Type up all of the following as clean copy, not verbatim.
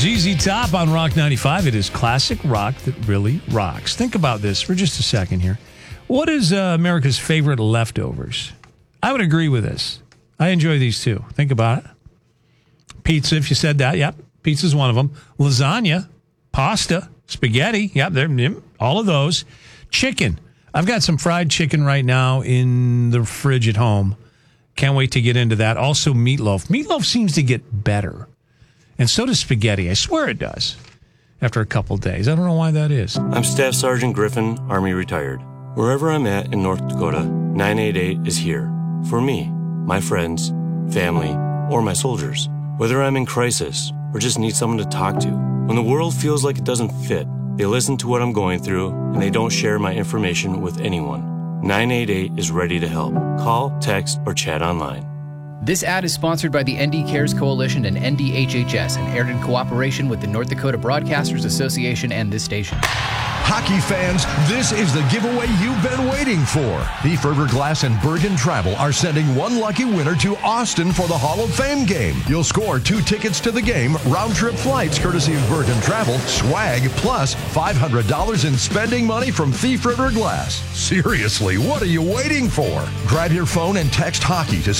ZZ Top on Rock 95. It is classic rock that really rocks. Think about this for just a second here. What is America's favorite leftovers? I would agree with this. I enjoy these too. Think about it. Pizza, if you said that. Yep. Pizza's one of them. Lasagna, pasta, spaghetti. Yep. All of those. Chicken. I've got some fried chicken right now in the fridge at home. Can't wait to get into that. Also, meatloaf. Meatloaf seems to get better. And so does spaghetti. I swear it does. After a couple days. I don't know why that is. I'm Staff Sergeant Griffin, Army retired. Wherever I'm at in North Dakota, 988 is here. For me, my friends, family, or my soldiers. Whether I'm in crisis or just need someone to talk to. When the world feels like it doesn't fit, they listen to what I'm going through and they don't share my information with anyone. 988 is ready to help. Call, text, or chat online. This ad is sponsored by the ND Cares Coalition and NDHHS and aired in cooperation with the North Dakota Broadcasters Association and this station. Hockey fans, this is the giveaway you've been waiting for. Thief River Glass and Bergen Travel are sending one lucky winner to Austin for the Hall of Fame game. You'll score 2 tickets to the game, round-trip flights courtesy of Bergen Travel, swag, plus $500 in spending money from Thief River Glass. Seriously, what are you waiting for? Grab your phone and text hockey to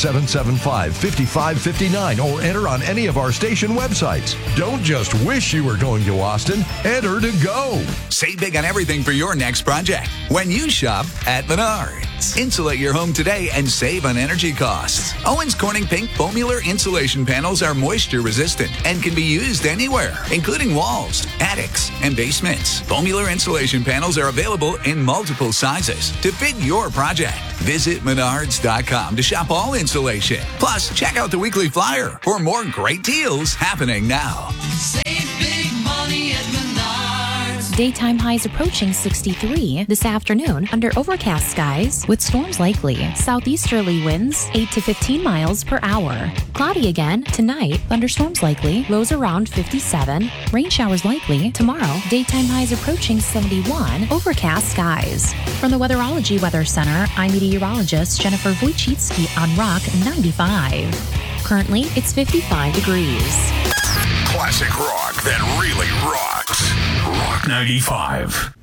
775-5559 or enter on any of our station websites. Don't just wish you were going to Austin. Enter to go. Save big on everything for your next project when you shop at Menards. Insulate your home today and save on energy costs. Owens Corning Pink Foamular insulation panels are moisture resistant and can be used anywhere, including walls, attics, and basements. Foamular insulation panels are available in multiple sizes to fit your project. Visit Menards.com to shop all insulation. Plus, check out the weekly flyer for more great deals happening now. Save big money at Menards. Daytime highs approaching 63 this afternoon under overcast skies with storms likely. Southeasterly winds 8 to 15 miles per hour. Cloudy again tonight, thunderstorms likely, lows around 57. Rain showers likely tomorrow. Daytime highs approaching 71, overcast skies. From the Weatherology Weather Center, I'm meteorologist Jennifer Wojcicki on Rock 95. Currently, it's 55 degrees. Classic rock that really rocks. Rock 95.